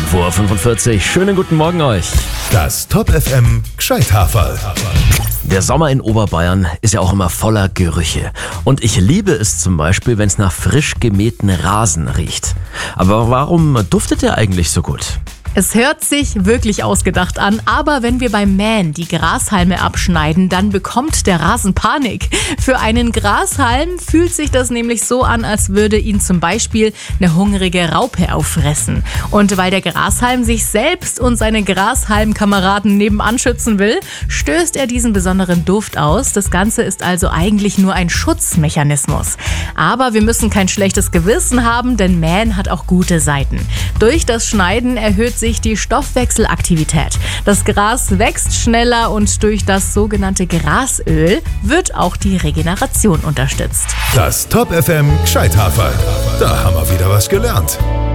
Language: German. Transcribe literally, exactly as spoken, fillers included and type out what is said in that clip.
fünf Uhr fünfundvierzig. Schönen guten Morgen euch. Das Top F M Gscheithaferl. Der Sommer in Oberbayern ist ja auch immer voller Gerüche. Und ich liebe es zum Beispiel, wenn es nach frisch gemähten Rasen riecht. Aber warum duftet der eigentlich so gut? Es hört sich wirklich ausgedacht an, aber wenn wir beim Mähen die Grashalme abschneiden, dann bekommt der Rasen Panik. Für einen Grashalm fühlt sich das nämlich so an, als würde ihn zum Beispiel eine hungrige Raupe auffressen. Und weil der Grashalm sich selbst und seine Grashalmkameraden nebenan schützen will, stößt er diesen besonderen Duft aus. Das Ganze ist also eigentlich nur ein Schutzmechanismus. Aber wir müssen kein schlechtes Gewissen haben, denn Mähen hat auch gute Seiten. Durch das Schneiden erhöht sich die Stoffwechselaktivität. Das Gras wächst schneller und durch das sogenannte Grasöl wird auch die Regeneration unterstützt. Das Top F M Gscheithaferl. Da haben wir wieder was gelernt.